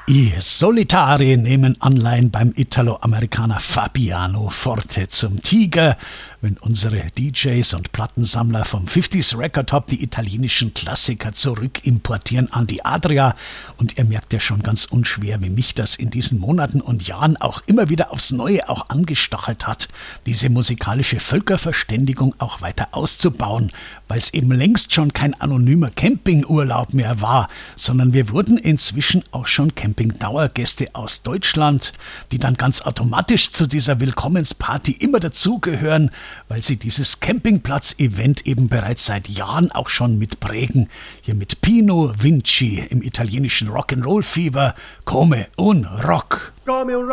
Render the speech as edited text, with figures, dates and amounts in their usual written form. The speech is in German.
I Solitari nehmen Anleihen beim Italo-Amerikaner Fabiano Forte zum Tiger, wenn unsere DJs und Plattensammler vom 50s Record Hop die italienischen Klassiker zurückimportieren an die Adria. Und ihr merkt ja schon ganz unschwer, wie mich das in diesen Monaten und Jahren auch immer wieder aufs Neue auch angestachelt hat, diese musikalische Völkerverständigung auch weiter auszubauen, weil es eben längst schon kein anonymer Campingurlaub mehr war, sondern wir wurden inzwischen auch schon Camping-Dauergäste aus Deutschland, die dann ganz automatisch zu dieser Willkommensparty immer dazugehören, weil sie dieses Campingplatz-Event eben bereits seit Jahren auch schon mitprägen. Hier mit Pino Vinci im italienischen Rock'n'Roll-Fieber, Come un Rock. Come un